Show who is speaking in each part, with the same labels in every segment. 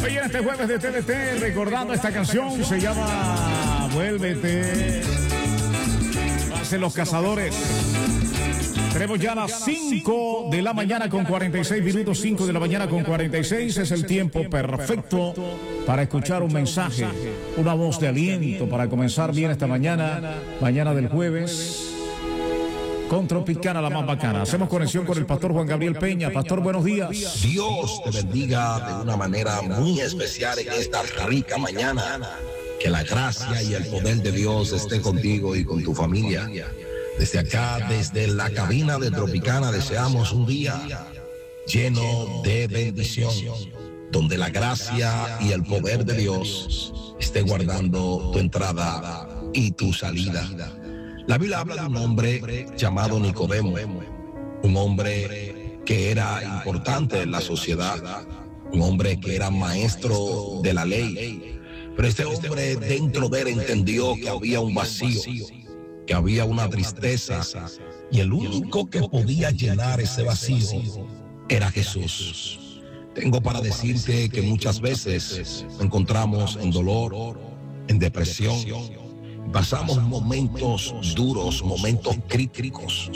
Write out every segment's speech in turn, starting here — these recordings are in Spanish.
Speaker 1: pasándola bien este jueves de TDT, recordando esta canción, se llama Vuélvete. Hacen Los Cazadores. Tenemos ya las 5 de la mañana con 46 minutos, 5 de la mañana con 46, es el tiempo perfecto para escuchar un mensaje, una voz de aliento para comenzar bien esta mañana del jueves. Con Tropicana, la más bacana. Hacemos conexión con el pastor Juan Gabriel Peña. Pastor, buenos días.
Speaker 2: Dios te bendiga de una manera muy especial en esta rica mañana. Que la gracia y el poder de Dios esté contigo y con tu familia. Desde acá, desde la cabina de Tropicana, deseamos un día lleno de bendición, donde la gracia y el poder de Dios esté guardando tu entrada y tu salida. La Biblia habla de un hombre llamado Nicodemo, un hombre que era importante en la sociedad, un hombre que era maestro de la ley, pero este hombre dentro de él entendió que había un vacío, que había una tristeza, y el único que podía llenar ese vacío era Jesús. Tengo para decirte que muchas veces nos encontramos en dolor, en depresión. Pasamos momentos duros, momentos críticos,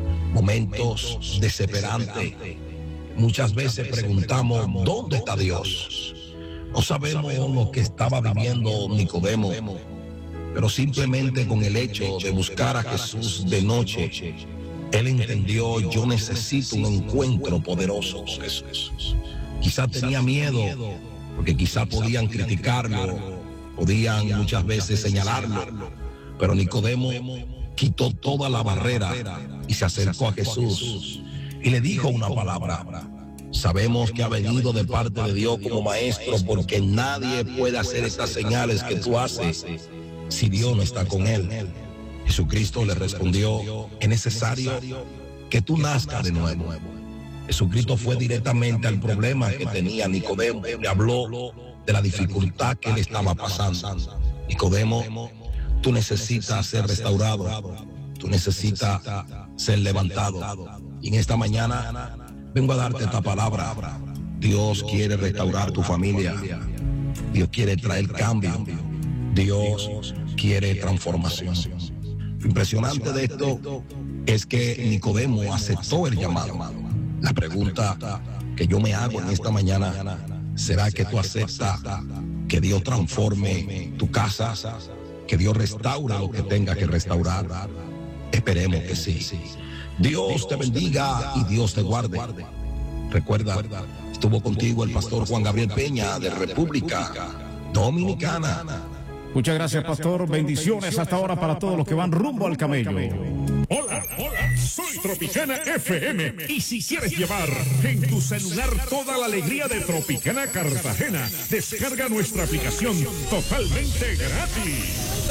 Speaker 2: momentos desesperantes. Muchas veces preguntamos, ¿dónde está Dios? No sabemos lo que estaba viviendo Nicodemo, pero simplemente con el hecho de buscar a Jesús de noche, él entendió, yo necesito un encuentro poderoso con Jesús. Quizá tenía miedo, porque quizá podían criticarlo, podían muchas veces señalarlo, pero Nicodemo quitó toda la barrera y se acercó a Jesús y le dijo una palabra. Sabemos que ha venido de parte de Dios como maestro, porque nadie puede hacer estas señales que tú haces si Dios no está con él. Jesucristo le respondió, es necesario que tú nazcas de nuevo. Jesucristo fue directamente al problema que tenía Nicodemo, le habló de la dificultad que él estaba pasando. Nicodemo, tú necesitas ser restaurado, tú necesitas ser levantado. Y en esta mañana vengo a darte esta palabra. Dios quiere restaurar tu familia, Dios quiere traer cambio, Dios quiere transformación. Lo impresionante de esto es que Nicodemo aceptó el llamado. La pregunta que yo me hago en esta mañana, ¿será que tú aceptas que Dios transforme tu casa? Que Dios restaure lo que tenga que restaurar. Esperemos que sí. Dios te bendiga y Dios te guarde. Recuerda, estuvo contigo el pastor Juan Gabriel Peña de República Dominicana.
Speaker 1: Muchas gracias, pastor. Bendiciones hasta ahora para todos los que van rumbo al camello.
Speaker 3: Hola, soy Tropicana FM. Y si quieres llevar en tu celular toda la alegría de Tropicana Cartagena, descarga nuestra aplicación totalmente gratis.